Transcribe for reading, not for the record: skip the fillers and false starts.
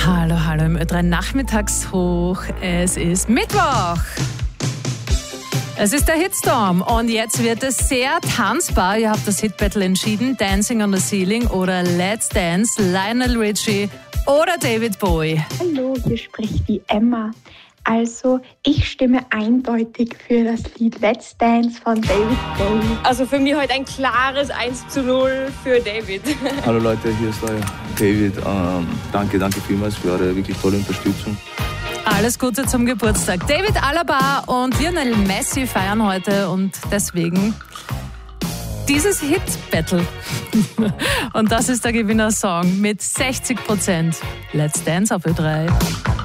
Hallo, hallo im Ö3 Nachmittagshoch. Es ist Mittwoch. Es ist der Hitstorm und jetzt wird es sehr tanzbar. Ihr habt das Hitbattle entschieden. Dancing on the Ceiling oder Let's Dance, Lionel Richie oder David Bowie. Hallo, hier spricht die Emma. Also, ich stimme eindeutig für das Lied Let's Dance von David Bowie. Also für mich heute ein klares 1:0 für David. Hallo Leute, hier ist euer David. Danke vielmals für eure wirklich tolle Unterstützung. Alles Gute zum Geburtstag. David Alaba und Lionel Messi feiern heute und deswegen dieses Hit-Battle. Und das ist der Gewinnersong mit 60%. Let's Dance auf Ö3.